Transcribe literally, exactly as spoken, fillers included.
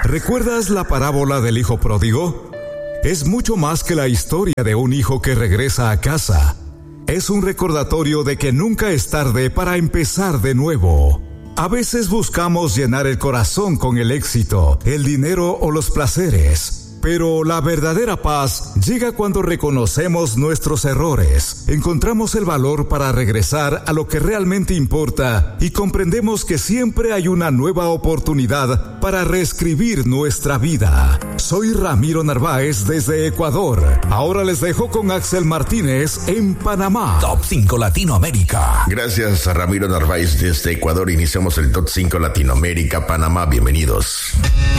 ¿Recuerdas la parábola del hijo pródigo? Es mucho más que la historia de un hijo que regresa a casa. Es un recordatorio de que nunca es tarde para empezar de nuevo. A veces buscamos llenar el corazón con el éxito, el dinero o los placeres. Pero la verdadera paz llega cuando reconocemos nuestros errores, encontramos el valor para regresar a lo que realmente importa y comprendemos que siempre hay una nueva oportunidad para reescribir nuestra vida. Soy Ramiro Narváez desde Ecuador. Ahora les dejo con Axel Martínez en Panamá. Top cinco Latinoamérica. Gracias a Ramiro Narváez desde Ecuador. Iniciamos el Top cinco Latinoamérica, Panamá. Bienvenidos.